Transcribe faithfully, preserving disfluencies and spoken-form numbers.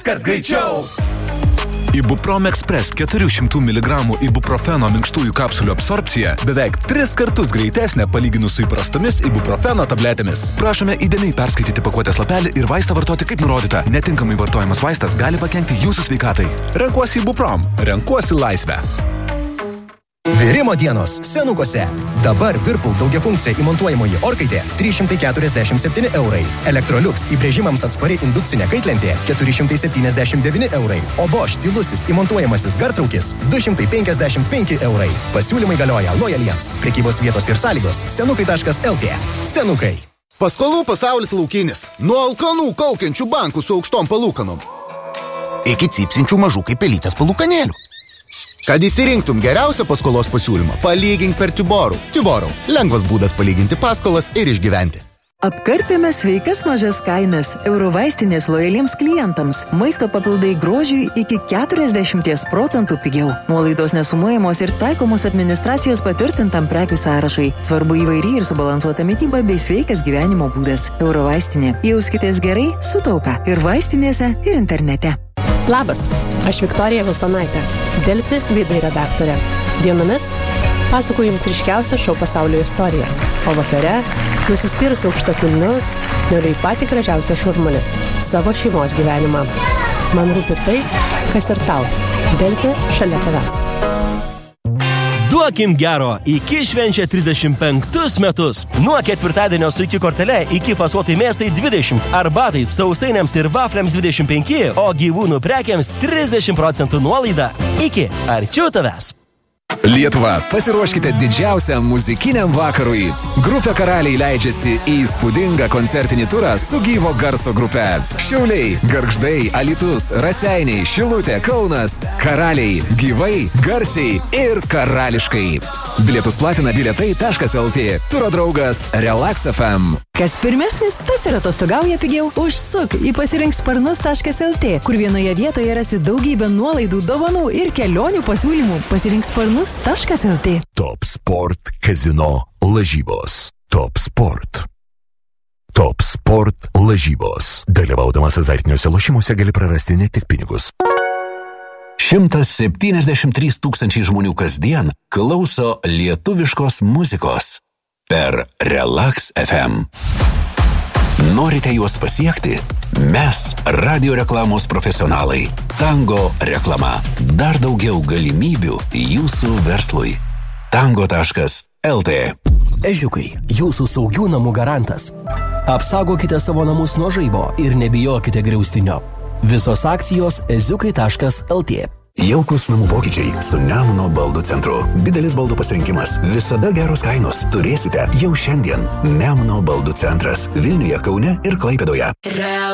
Kad greičiau! Ibuprom Express keturių šimtų miligramų ibuprofeno minkštųjų kapsulių absorbcija beveik tris kartus greitesnė palyginus su įprastomis ibuprofeno tabletėmis. Prašome įdėmiai perskaityti pakuotės lapelį ir vaistą vartoti kaip nurodyta. Netinkamai vartojamas vaistas gali pakenkti jūsų sveikatai. Renkuosi Ibuprom. Renkuosi laisvę. Virimo dienos Senukose. Dabar Whirlpool daugiafunkcija įmontuojamoji orkaitė trys šimtai keturiasdešimt septyni eurai. Electrolux įbrėžimams atspari indukcinė kaitlentė keturi šimtai septyniasdešimt devyni eurai. O Bosch tylusis įmontuojamasis gartraukis du šimtai penkiasdešimt penki eurai. Pasiūlymai galioja lojaliems. Prekybos vietos ir sąlygos senukai taškas el tė. Senukai. Paskolų pasaulis laukinis. Nuo alkanų kaukiančių bankų su aukštom palūkanom iki cypsinčių mažų kaip pelytės palūkanėlių. Kad įsirinktum geriausią paskolos pasiūlymą, palygink per Tiborų. Tiborų. Lengvas būdas palyginti paskolas ir išgyventi. Apkarpėme sveikas mažas kainas Eurovaistinės lojaliems klientams. Maisto papildai grožiui iki keturiasdešimt procentų pigiau. Nuolaidos nesumuojamos ir taikomos administracijos patvirtintam prekių sąrašui. Svarbu įvairi ir subalansuota mityba bei sveikas gyvenimo būdas. Eurovaistinė. Jauskitės gerai, sutaupę. Ir vaistinėse, ir internete. Labas, aš Viktorija Vilsonaitė, Delfi veidai redaktorė. Dienomis pasakoju jums ryškiausias šou pasaulio istorijas, o vakare nusispyrus aukštakulnius noriu į patį gražiausią šurmulį – savo šeimos gyvenimą. Man rūpi tai, kas ir tau. Delfi šalia tavęs. Duokim gero, iki švenčia trisdešimt penktus metus. Nuo ketvirtadienio su iki kortele, iki fasuotai mėsai dvidešimt, arbatai, sausainiams ir vafliams dvidešimt penki, o gyvūnų prekiams trisdešimt procentų nuolaida. Iki arčiau tavęs. Lietuva, pasiruoškite didžiausiam muzikiniam vakarui. Grupė Karaliai leidžiasi į įspūdingą koncertinį turą su gyvo garso grupe. Šiauliai, Gargždai, Alytus, Raseiniai, Šilutė, Kaunas. Karaliai, gyvai, garsiai ir karališkai. Bilietus platina bilietai taškas el tė. Turo draugas Relax ef em. Kas pirmesnis, tas ir atostogauja pigiau. Užsuk į pasirink sparnus taškas el tė, kur vienoje vietoje rasi daugybę nuolaidų, dovanų ir kelionių pasiūlymų. Pasirink sparnus taškas el tė. Top Sport Casino lažybos. Top Sport. Top Sport lažybos. Dalyvaudamas azartiniuose lošimuose gali prarasti ne tik pinigus. šimtas septyniasdešimt trys tūkstančiai žmonių kasdien klauso lietuviškos muzikos per Relax ef em. Norite juos pasiekti? Mes, radio reklamos profesionalai. Tango reklama. Dar daugiau galimybių jūsų verslui. tango taškas el tė. Ežiukai, jūsų saugių namų garantas. Apsaugokite savo namus nuo žaibo ir nebijokite griaustinio. Visos akcijos eziukai taškas el tė. Jaukus namų pokyčiai su Nemuno baldų centru. Didelis baldų pasirinkimas, visada geros kainos. Turėsite jau šiandien. Nemuno baldų centras Vilniuje, Kaune ir Klaipėdoje.